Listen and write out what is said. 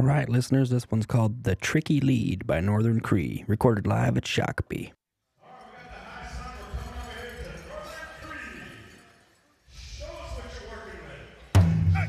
All right, listeners, this one's called The Tricky Lead by Northern Cree, recorded live at Shakopee.